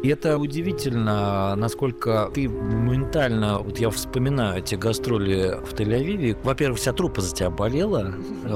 И это удивительно, насколько ты моментально... Вот я вспоминаю эти гастроли в Тель-Авиве. Во-первых, вся труппа за тебя болела.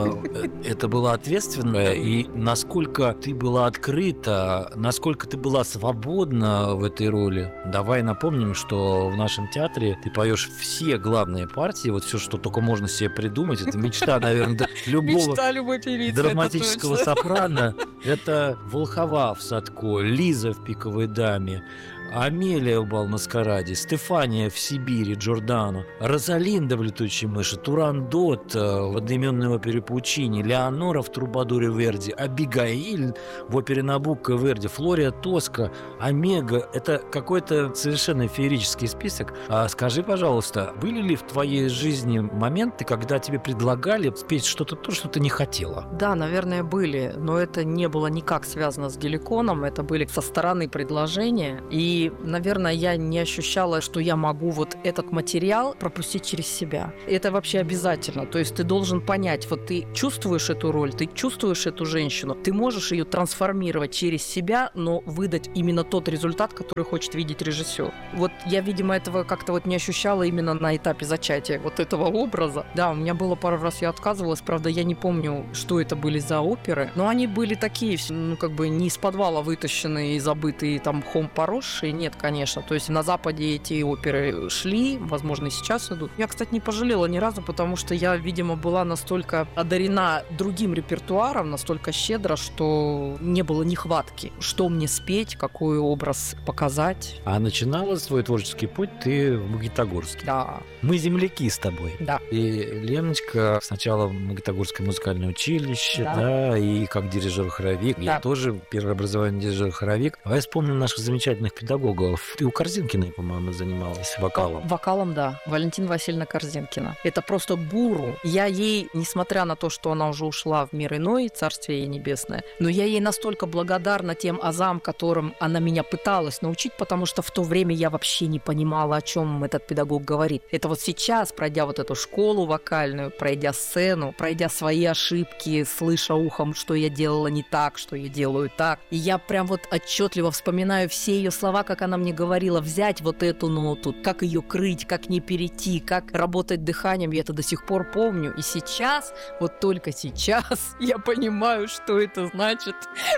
Это было ответственно. И насколько ты была открыта, насколько ты была свободна в этой роли. Давай напомним, что в нашем театре ты поешь все главные партии. Вот все, что только можно себе придумать. Это мечта, наверное, любого драматического сопрано. Это Волхова в Садко, Лиза в «Пиковой даме», Амелия в «Бал-маскараде», Стефания в «Сибири», Джордано, Розалинда в «Летучей мыши», Турандот в одноименной опере Пучини, Леонора в «Трубадуре» Верди, Абигаиль в опере Набокко Верди, Флория Тоска, Омега. Это какой-то совершенно феерический список. Скажи, пожалуйста, были ли в твоей жизни моменты, когда тебе предлагали спеть что-то то, что ты не хотела? Да, наверное, были, но это не было никак связано с Геликоном, это были со стороны предложения, и, наверное, я не ощущала, что я могу вот этот материал пропустить через себя. Это вообще обязательно, то есть ты должен понять, вот ты чувствуешь эту роль, ты чувствуешь эту женщину, ты можешь ее трансформировать через себя, но выдать именно тот результат, который хочет видеть режиссер. Вот я, видимо, этого как-то вот не ощущала именно на этапе зачатия вот этого образа. Да, у меня было пару раз, я отказывалась, правда, я не помню, что это были за оперы, но они были такие, ну, как бы не из подвала вытащенные и забытые, там, мхом поросшие, нет, конечно. То есть на Западе эти оперы шли, возможно, и сейчас идут. Я, кстати, не пожалела ни разу, потому что я, видимо, была настолько одарена другим репертуаром, настолько щедро, что не было нехватки. Что мне спеть, какой образ показать. А начинала свой творческий путь ты в Магнитогорске. Да. Мы земляки с тобой. Да. И Леночка сначала в Магнитогорское музыкальное училище, да, и как дирижер-хоровик. Да. Я тоже первое образование дирижер-хоровик. А я вспомнил наших замечательных педагогов. Ты у Корзинкиной, по-моему, занималась вокалом. Вокалом, да. Валентина Васильевна Корзинкина. Это просто гуру. Я ей, несмотря на то, что она уже ушла в мир иной, царствие ей небесное, но я ей настолько благодарна тем азам, которым она меня пыталась научить, потому что в то время я вообще не понимала, о чем этот педагог говорит. Это вот сейчас, пройдя вот эту школу вокальную, пройдя сцену, пройдя свои ошибки, слыша ухом, что я делала не так, что я делаю так, и я прям вот отчетливо вспоминаю все ее слова, как она мне говорила, взять вот эту ноту, как ее крыть, как не перейти, как работать дыханием, я это до сих пор помню. И сейчас, вот только сейчас, я понимаю, что это значит.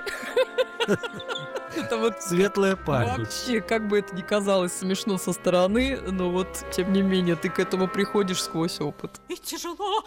Это вот светлая память. Вообще, как бы это ни казалось смешно со стороны, но вот, тем не менее, ты к этому приходишь сквозь опыт. И тяжело